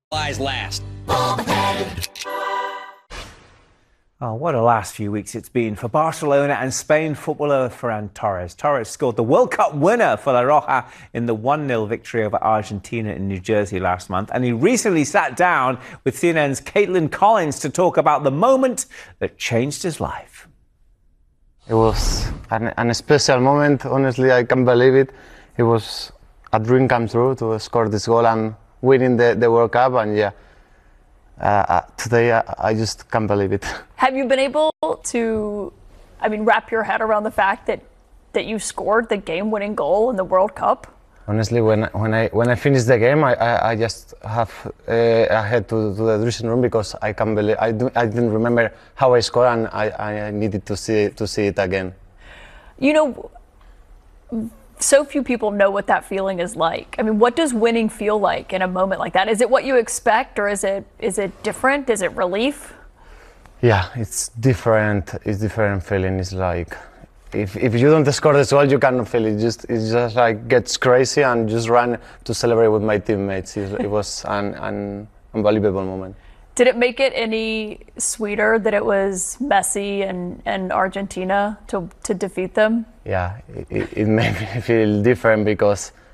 Lies last. Oh, what a last few weeks it's been for Barcelona and Spain footballer Ferran Torres. Torres scored the World Cup winner for La Roja in the 1-0 victory over Argentina in New Jersey last month. And he recently sat down with CNN's Caitlin Collins to talk about the moment that changed his life. It was an special moment. Honestly, I can't believe it. It was a dream come true to score this goal and winning the World Cup. And today I just can't believe it. Have you been able to, wrap your head around the fact that you scored the game-winning goal in the World Cup? Honestly, when I finished the game, I just have I had to the dressing room because I can't believe I didn't remember how I scored, and I needed to see it again. You know, so few people know what that feeling is like. I mean, what does winning feel like in a moment like that? Is it what you expect, or is it different? Is it relief? Yeah, it's different. It's different feeling. It's like if you don't score the goal, you cannot feel it. It's just like gets crazy and just run to celebrate with my teammates. It was an unbelievable moment. Did it make it any sweeter that it was Messi and Argentina to defeat them? Yeah, it made me feel different because